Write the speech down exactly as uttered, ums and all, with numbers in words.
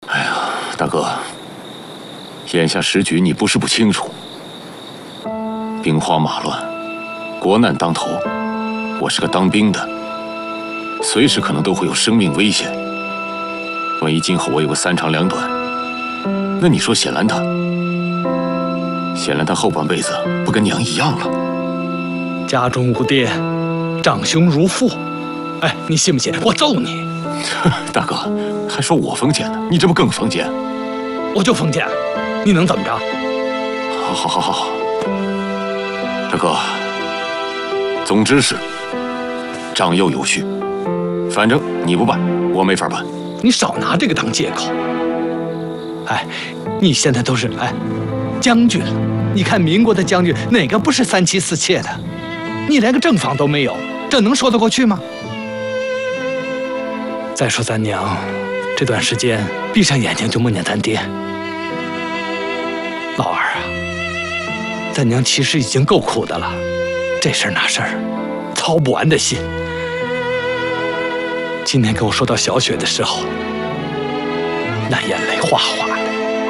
哎呀，大哥，眼下时局你不是不清楚，兵荒马乱，国难当头，我是个当兵的，随时可能都会有生命危险。万一今后我有个三长两短，那你说显兰她，显兰她后半辈子不跟娘一样了？ 家中无爹，长兄如父。哎，你信不信我揍你？ 大哥，还说我封建呢，你这不更封建？ 我就封建，你能怎么着？ 好，好，好，好，好。大哥，总之是长幼有序，反正你不办，我没法办。 你少拿这个当借口。哎，你现在都是哎将军了，你看民国的将军哪个不是三妻四妾的？你连个正房都没有，这能说得过去吗？再说咱娘这段时间闭上眼睛就梦见咱爹，老二啊，咱娘其实已经够苦的了，这事儿那事儿，操不完的心。今天跟我说到小雪的时候，那眼泪哗哗。